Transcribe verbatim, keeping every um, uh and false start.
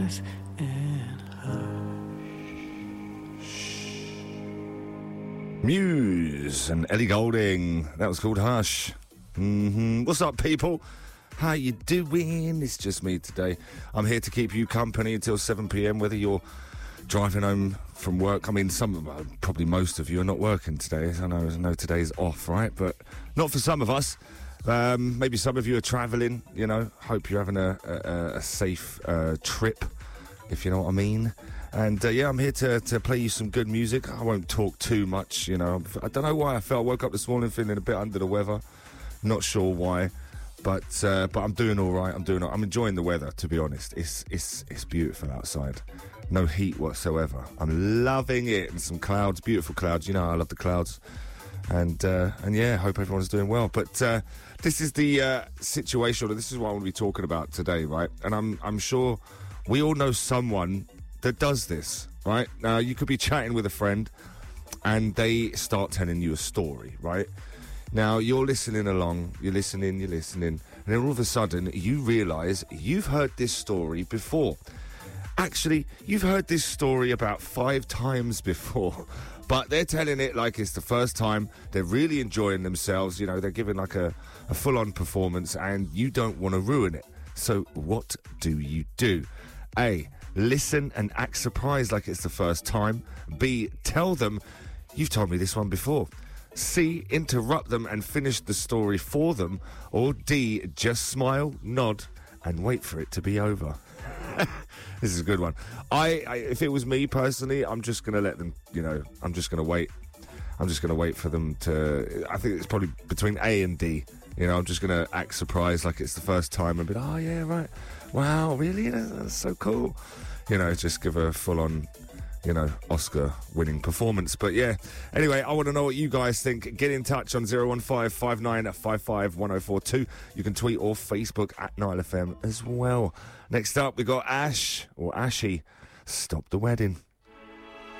nice and Muse and Ellie Goulding. That was called Hush. Mm-hmm. What's up, people? How you doing? It's just me today. I'm here to keep you company until seven p.m, whether you're driving home from work. I mean, some, uh, probably most of you are not working today. I know, I know today's off, right? But not for some of us. Um, maybe some of you are travelling, you know. Hope you're having a, a, a safe uh, trip, if you know what I mean. And, uh, yeah, I'm here to, to play you some good music. I won't talk too much, you know. I don't know why I felt. I woke up this morning feeling a bit under the weather. Not sure why. But uh, but I'm doing all right. I'm doing. I'm enjoying the weather, to be honest. It's it's it's beautiful outside. No heat whatsoever. I'm loving it. And some clouds, beautiful clouds. You know, I love the clouds. And uh, and yeah, hope everyone's doing well. But uh, this is the uh, situation. Or this is what I want to be talking about today, right? And I'm I'm sure we all know someone that does this, right? Now you could be chatting with a friend, and they start telling you a story, right? Now, you're listening along, you're listening, you're listening, and then all of a sudden, you realise you've heard this story before. Actually, you've heard this story about five times before, but they're telling it like it's the first time. They're really enjoying themselves, you know, they're giving like a, a full-on performance, and you don't want to ruin it. So what do you do? A, listen and act surprised like it's the first time. B, tell them, you've told me this one before. C, interrupt them and finish the story for them. Or D, just smile, nod, and wait for it to be over. This is a good one. I, I, if it was me personally, I'm just going to let them, you know, I'm just going to wait. I'm just going to wait for them to, I think it's probably between A and D. You know, I'm just going to act surprised like it's the first time and be like, oh, yeah, right. Wow, really? That's, that's so cool. You know, just give a full-on, you know, Oscar-winning performance. But, yeah, anyway, I want to know what you guys think. Get in touch on zero one five, five nine five five, one oh four two. You can tweet or Facebook at Nile F M as well. Next up, we got Ash, or Ashy, Stop the Wedding.